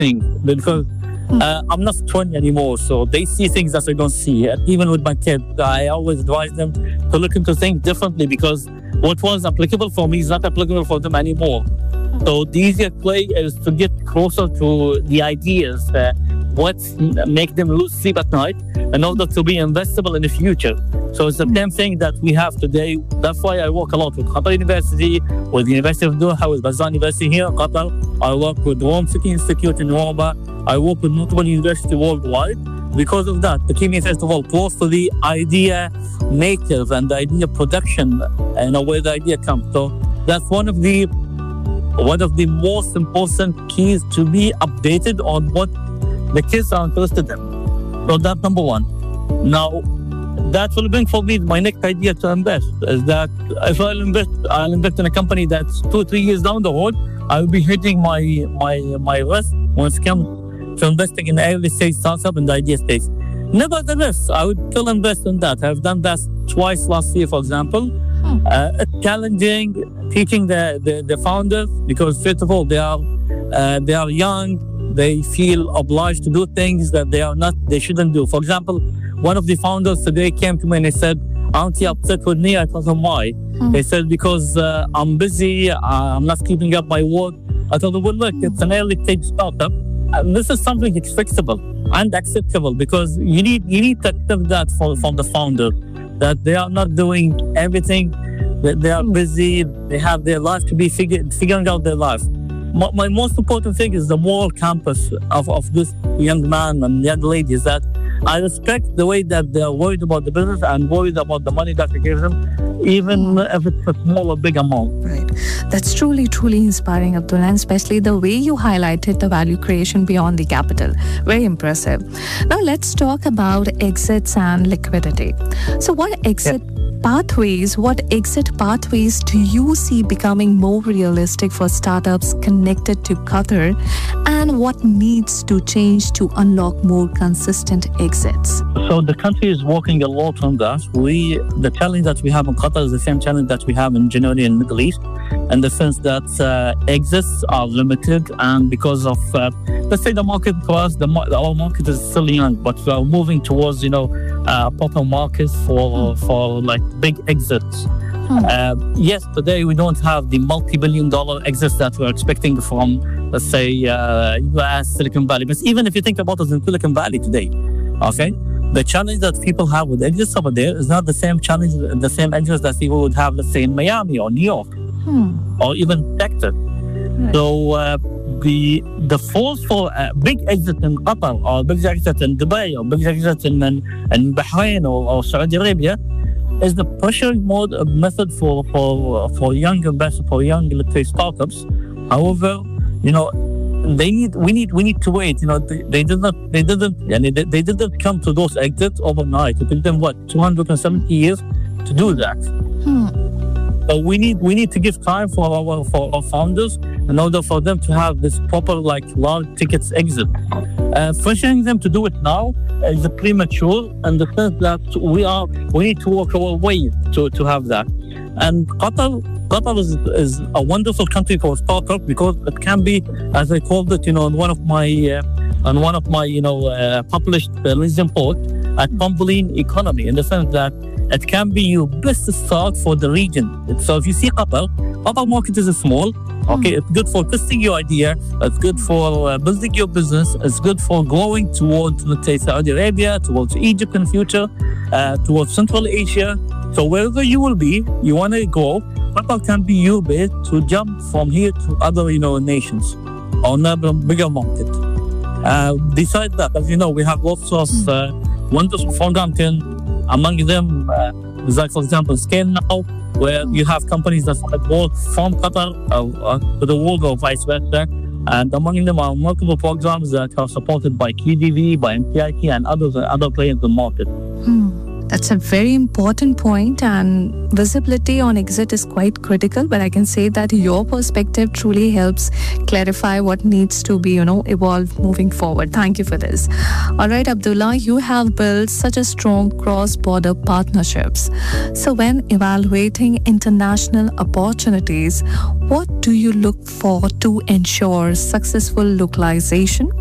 things because I'm not 20 anymore, so they see things that I don't see. And even with my kids, I always advise them to look into things differently because what was applicable for me is not applicable for them anymore. So the easiest way is to get closer to the ideas, what make them lose sleep at night in order to be investable in the future. So it's the same thing that we have today. That's why I work a lot with Qatar University, with the University of Doha, with Bazan University here in Qatar. I work with the Rome City Institute in Roma. I work with multiple universities worldwide. Because of that, the Kenya Festival close to the idea makers and the idea production and where the idea comes. So that's one of the most important keys to be updated on what the kids are interested in. So that's number one. Now, that will bring for me my next idea to invest is that if I'll invest in a company that's 2-3 years down the road, I'll be hitting my risk when it comes to investing in early stage startup in the idea stage. Nevertheless, I would still invest in that. I've done that twice last year, for example. It's challenging teaching the founders because first of all they are young. They feel obliged to do things that they shouldn't do. For example, one of the founders today came to me and he said, "Aren't you upset with me?" I told him why. He said, "Because I'm busy, I'm not keeping up my work." I told him, "Well, look, it's an early stage startup. And this is something that's fixable and acceptable because you need to accept that from the founder, that they are not doing everything, that they are busy, they have their life to be figuring out their life." My most important thing is the moral compass of this young man and young lady is that I respect the way that they're worried about the business and worried about the money that they give them, even if it's a small or big amount. Right. That's truly, truly inspiring, Abdullah, and especially the way you highlighted the value creation beyond the capital. Very impressive. Now, let's talk about exits and liquidity. So what exit pathways do you see becoming more realistic for startups connected to Qatar, and what needs to change to unlock more consistent exits? So the country is working a lot on that. The challenge that we have in Qatar is the same challenge that we have in generally in the Middle East, in the sense that exits are limited, and because of let's say the market for us, our market is still young, but we are moving towards proper markets for like big exits. Yes, today we don't have the multi-billion-dollar exits that we're expecting from, let's say, US, Silicon Valley. But even if you think about us in Silicon Valley today, okay, the challenge that people have with exits over there is not the same challenge, the same exits that people would have, let's say, in Miami or New York or even Texas. Right. So the force for big exit in Qatar or big exit in Dubai or big exit in Bahrain or Saudi Arabia is the pressure method for young investors, for young, let's say, startups. However, we need to wait. They didn't come to those exits overnight. It took them 270 years to do that. So we need to give time for our founders in order for them to have this proper large tickets exit. Pressuring them to do it now is premature in the sense that we need to work our way to have that. And Qatar is a wonderful country for startup because it can be, as I called it, in one of my published LinkedIn posts, a tumbling economy, in the sense that it can be your best start for the region. So if you see Qatar market is small. Okay, it's good for testing your idea. It's good for building your business. It's good for growing towards, let's say, Saudi Arabia, towards Egypt in the future, towards Central Asia. So wherever you will be, you want to go, Qatar can be your base to jump from here to other, nations or another bigger market. Besides that, as you know, we have lots of wonderful programs among them, like, for example, Scale Now, where you have companies that work from Qatar to the world or vice versa. And among them are multiple programs that are supported by KDV, by MPIT, and other players in the market. That's a very important point, and visibility on exit is quite critical. But I can say that your perspective truly helps clarify what needs to be, evolved moving forward. Thank you for this. All right, Abdullah, you have built such a strong cross-border partnerships. So when evaluating international opportunities, what do you look for to ensure successful localization?